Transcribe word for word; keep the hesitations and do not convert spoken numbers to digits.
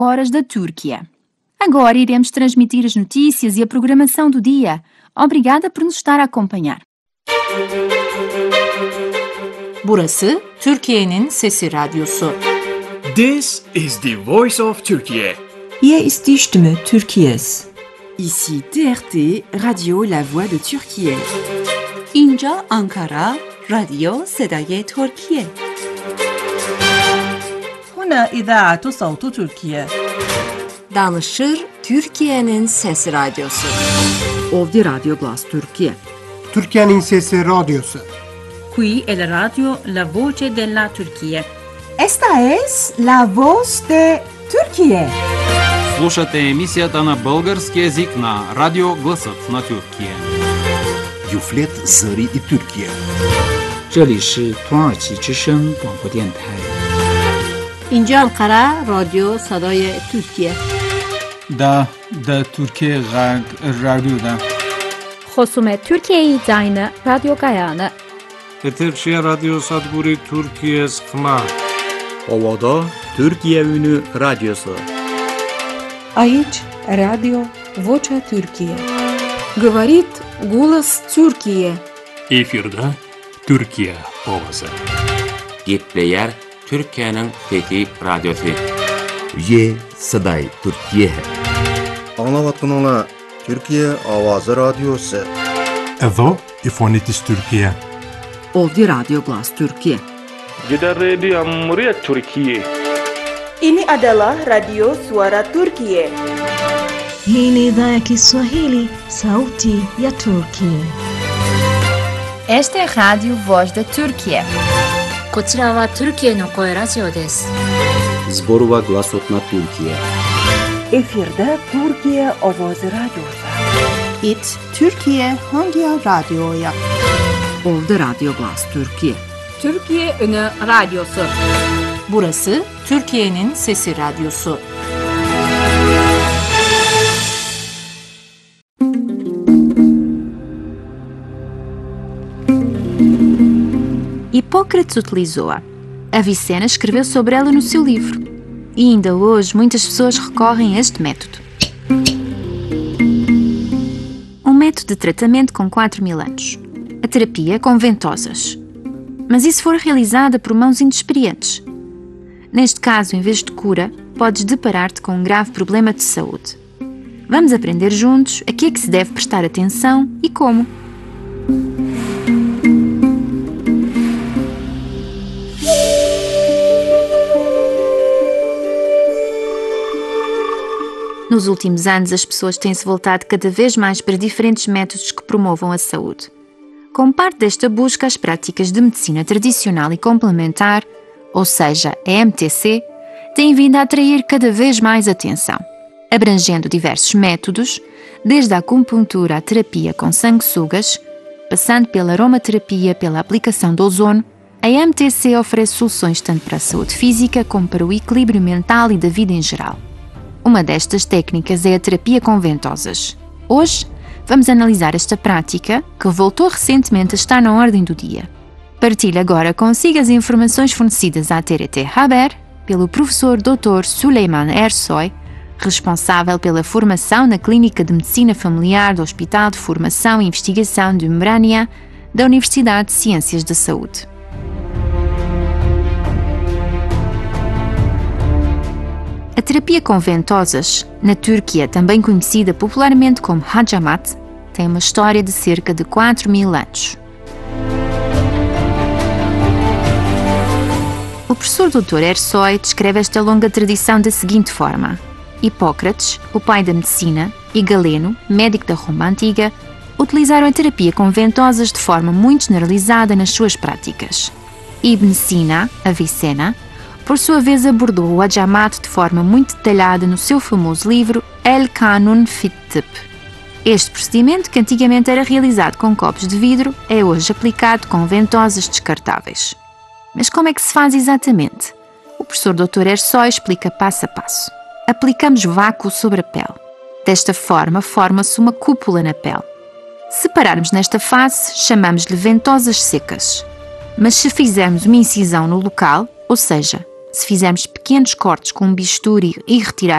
horas da Turquia. Agora iremos transmitir as notícias e a programação do dia. Obrigada por nos estar a acompanhar. Burası Türkiye'nin Sesi Radyosu. This is the voice of Turkey. Hier ist die Stimme Türkiye's. Ici T R T, Radio La Voix de Türkiye. اینجا آنکارا، رادیو صدای ترکیه. هنا إذاعة صوت تركيا. Danışır Türkiye'nin Sesi Radyosu. Ovdje Radio Glas Türkiye. Türkiye'nin Sesi Radyosu. Qui è la radio La Voce della Turchia. Esta es La Voz de Türkiye. Слушате емисията на български език на Радио Гласът на Türkiye. Юфлет Зари и Türkiye. 这里是土耳其之声广播电台。 اینجا انقره رادیو صدای ترکیه. دا دا Türkiye غرب رادیو دا. خصوم Türkiye داینه رادیو گایانه. Eterşehir Radyo Sadguri Türkiye Sıkma. Ovada Türkiye Ünü Radyosu. Aici Radio Vocea Türkiye. Говорит голос Türkiye. Efirde Türkiye Ovası. Gitleyer Türkiye'nin Fethi Radyosu. Ye Saday Türkiye. Anlavatkanlar Türkiye Avazı Radyosu. Evo İfonitis Türkiye. Ovdje Radio Glas Türkiye. Gider Radio Muria Türkiye. Ini adalah Radio Suara Turkiye. Hii ni idhaa ya Kiswahili, Sauti ya Turkiye. Esta é Radio Voz da Turkiye. こちらはトルキエの声ラジオです。 Zborova Glasot na Türkiye. Efirde Türkiye Ovoz Radyosu. It Türkiye Hangi Radyo'ya? Ovdje Radio Glas Türkiye. Türkiye Ünü Radyosu. Burası Türkiye'nin Sesi Radyosu. Hipócrates utilizou-a. Avicena escreveu sobre ela no seu livro. E ainda hoje muitas pessoas recorrem a este método. Um método de tratamento com quatro mil anos. A terapia com ventosas. Mas e se for realizada por mãos inexperientes? Neste caso, em vez de cura, podes deparar-te com um grave problema de saúde. Vamos aprender juntos a que é que se deve prestar atenção e como. Nos últimos anos, as pessoas têm-se voltado cada vez mais para diferentes métodos que promovam a saúde. Como parte desta busca, as práticas de medicina tradicional e complementar, ou seja, a M T C, têm vindo a atrair cada vez mais atenção, abrangendo diversos métodos, desde a acupuntura à terapia com sanguessugas, passando pela aromaterapia, pela aplicação do ozono. A M T C oferece soluções tanto para a saúde física como para o equilíbrio mental e da vida em geral. Uma destas técnicas é a terapia com ventosas. Hoje, vamos analisar esta prática, que voltou recentemente a estar na ordem do dia. Partilho agora consigo as informações fornecidas à T R T Haber pelo professor doutor Süleyman Ersoy, responsável pela formação na Clínica de Medicina Familiar do Hospital de Formação e Investigação de Ümraniye, da Universidade de Ciências da Saúde. A terapia com ventosas, na Turquia também conhecida popularmente como Hacamat, tem uma história de cerca de quatro mil anos. O professor doutor Ersoy descreve esta longa tradição da seguinte forma: Hipócrates, o pai da medicina, e Galeno, médico da Roma antiga, utilizaram a terapia com ventosas de forma muito generalizada nas suas práticas. Ibn Sina, Avicena, por sua vez abordou o Hacamat de forma muito detalhada no seu famoso livro El Kanun fit Tibb. Este procedimento, que antigamente era realizado com copos de vidro, é hoje aplicado com ventosas descartáveis. Mas como é que se faz exatamente? O professor doutor Ersoy explica passo a passo. Aplicamos vácuo sobre a pele. Desta forma, forma-se uma cúpula na pele. Se pararmos nesta fase, chamamos-lhe ventosas secas. Mas se fizermos uma incisão no local, ou seja, se fizermos pequenos cortes com um bisturi e retirar